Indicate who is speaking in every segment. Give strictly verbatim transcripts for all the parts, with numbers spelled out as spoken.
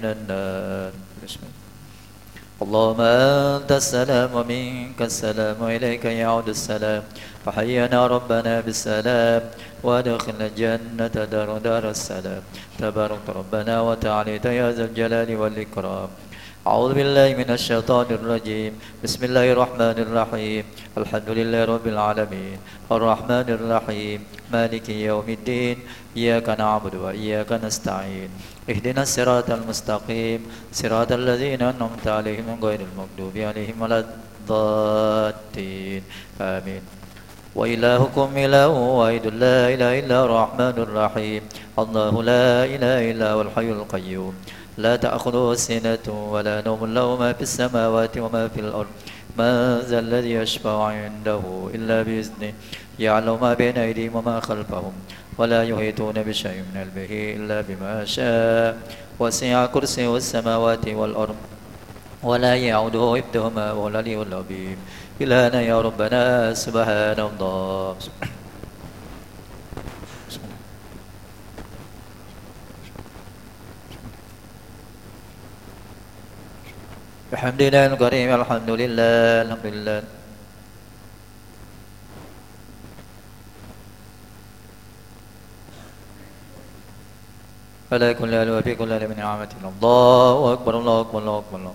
Speaker 1: النار. اللهم أنت السلام ومنك السلام وإليك يعود السلام، فحينا ربنا بالسلام وادخلنا الجنة دار دار السلام. تبارك ربنا وتعاليت يا ذا الجلال والإكرام. أعوذ بالله من الشيطان الرجيم. بسم الله الرحمن الرحيم. الحمد لله رب العالمين الرحمن الرحيم مالك يوم الدين. إياك نعبد وإياك نستعين. اهدنا الصراط المستقيم صراط الذين أنعمت عليهم غير المغضوب عليهم ولا الضالين آمين. وإلهكم إله واحد لا إله إلا الرحمن الرحيم. الله لا إله إلا هو الحي القيوم لا تأخذه سنة ولا نوم له ما في السماوات وما في الأرض. من ذا الذي يشفع عنده إلا بإذنه يعلم ما بين أيديهم وما خلفهم ولا يحيطون بشيء من علمه إلا بما شاء. وسع كرسيه السماوات والأرض ولا يعوده حفظهما وهو العلي العظيم. إلهنا يا ربنا سبحان الله. الحمد لله الكريم الحمد لله الحمد لله. على كل حال وفي كل حال من نعمة الله أكبر الله أكبر الله أكبر الله.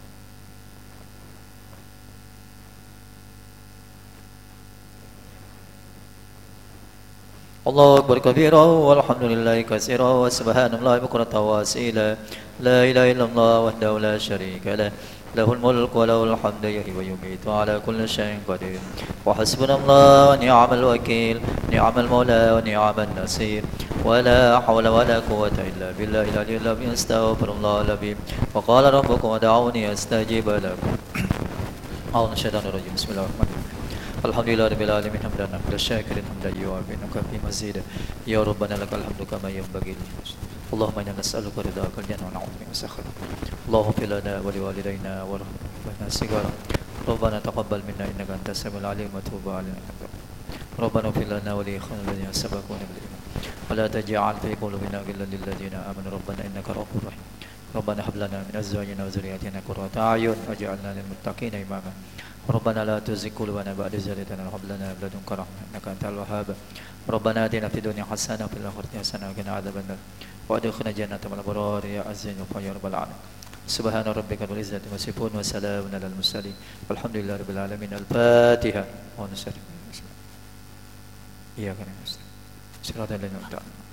Speaker 1: الله أكبر كبيرا والحمد لله كثيرا وسبحان الله بكرة وأصيلا. لا إله إلا الله وحده لا شريك له له الملك وله الحمد يحيي ويميت وعلى كل شيء قدير. وحسبنا الله ونعم الوكيل نعم المولى ونعم النصير. ولا حول ولا قوة إلا بالله العلي العظيم. استغفر الله العظيم. وقال ربكم ودعوني أستجيب لكم. أعوذ من الشيطان الرجيم. بسم الله الرحمن الرحيم. الحمد لله رب العالمين حمدا حمدا الشاكرين حمدا يوافي نكافي مزيدا. يا ربنا لك الحمد كما ينبغي. اللهم إنا نسألك رضاك الجنة ونعوذ بك من سخطك. اللهم اغفر لنا ولوالدينا ورحمنا صغارا. ربنا تقبل منا إنك أنت السميع العليم وتوب علينا. ربنا اغفر لنا ولإخواننا الذين سبقونا بالإيمان ولا تجعل في قلوبنا غلا للذين آمنوا ربنا إنك رؤوف رحيم. ربنا هب لنا من أزواجنا وذرياتنا قرة أعين واجعلنا للمتقين إماما. ربنا لا تزغ قلوبنا بعد إذ هديتنا وهب لنا من لدنك رحمة إنك أنت الوهاب. ربنا آتنا في الدنيا حسنة وفي الآخرة حسنة وقنا عذاب النار وأدخلنا جنة مع الأبرار يا عز وجل يا رب العالمين. سبحان ربك رب العزة عما يصفون وسلام على المرسلين والحمد لله رب العالمين. الفاتحة. ونصلي إياك نعبد صراط الذين أنعمت عليهم